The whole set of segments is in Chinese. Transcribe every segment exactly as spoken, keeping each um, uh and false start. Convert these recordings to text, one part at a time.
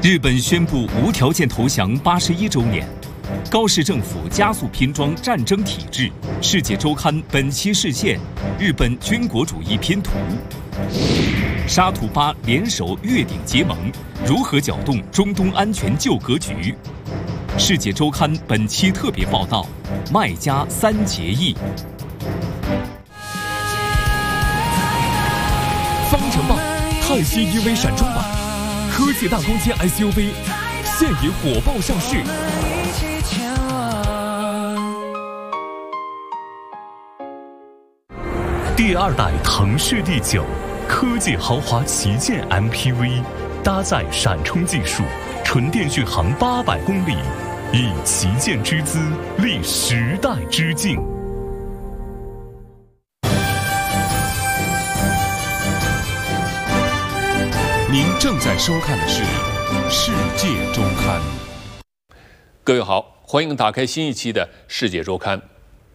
日本宣布无条件投降八十一周年，高市政府加速拼装战争体制。世界周刊本期事件：日本军国主义拼图。沙图巴联手越顶结盟，如何搅动中东安全旧格局？世界周刊本期特别报道：麦加三结义。方程豹泰系 E V 闪中版，科技大空间 S U V， 现已火爆上市。第二代腾势 D 九。科技豪华旗舰 M P V， 搭载闪充技术，纯电续航八百公里，以旗舰之姿立时代之境。您正在收看的是《世界周刊》。 各位好，欢迎打开新一期的《世界周刊》。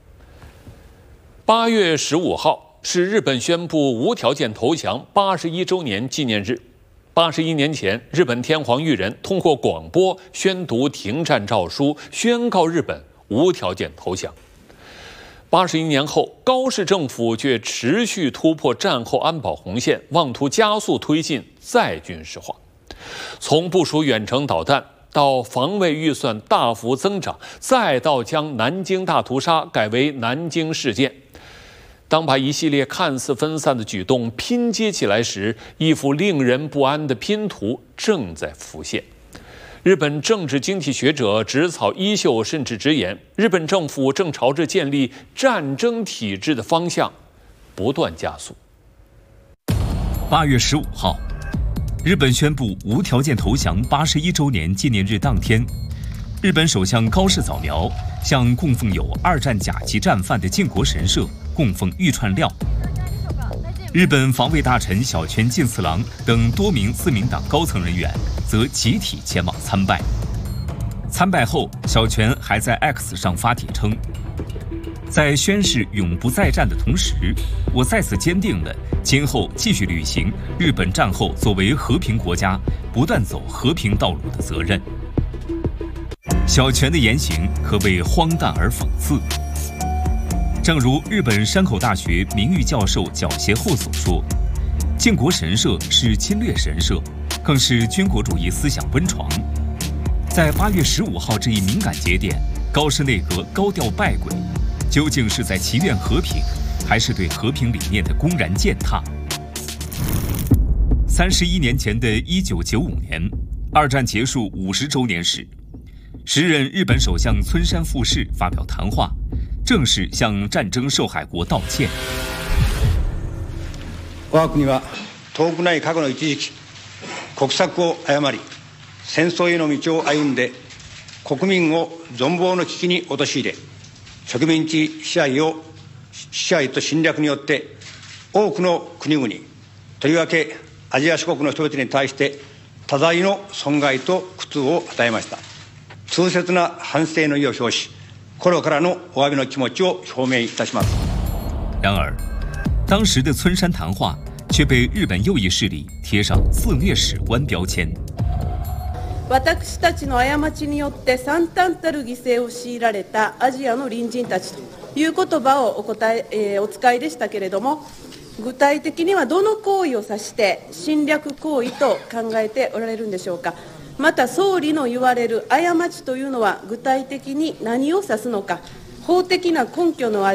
八月十五号。是日本宣布无条件投降八十一周年纪念日。八十一年前，日本天皇裕仁通过广播宣读停战诏书，宣告日本无条件投降。八十一年后，高市政府却持续突破战后安保红线，妄图加速推进再军事化。从部署远程导弹到防卫预算大幅增长，再到将南京大屠杀改为南京事件。当把一系列看似分散的举动拼接起来时，一幅令人不安的拼图正在浮现。日本政治经济学者植草衣秀甚至直言，日本政府正朝着建立战争体制的方向不断加速。 八月十五号，日本宣布无条件投降八十一周年纪念日当天，日本首相高市早苗向供奉有二战甲级战犯的靖国神社供奉御串料。日本防卫大臣小泉进次郎等多名自民党高层人员则集体前往参拜。参拜后，小泉还在 X 上发帖称，在宣誓永不再战的同时，我再次坚定了今后继续履行日本战后作为和平国家不断走和平道路的责任。小泉的言行可谓荒诞而讽刺。正如日本山口大学名誉教授角协厚所说，靖国神社是侵略神社，更是军国主义思想温床。在八月十五号这一敏感节点，高市内阁高调拜鬼，究竟是在祈愿和平，还是对和平理念的公然践踏？三十一年前的一九九五年，二战结束五十周年时，时任日本首相村山富市发表谈话，正式向战争受害国道歉。 我が国は遠くない過去の一時期、国策を誤り、戦争への道を歩んで、国民を存亡の危機に陥れ、植民地支配を支配と侵略によって多くの国々、とりわけアジア諸国の人々に対して多大の損害と苦痛を与えました。痛切な反省の意を表し、心からのお詫びの気持ちを表明いたします。 然而，当时的村山谈话却被日本右翼勢力贴上自虐史观標籤。 私たちの過ちによって惨憺たる犠牲を強いられたアジアの隣人たちという言葉をお答え、えー、お使いでしたけれども、具体的にはどの行為を指して侵略行為と考えておられるんでしょうか。また総理の言われる過ちというのは具体的に何を指すのか、法的な根拠のある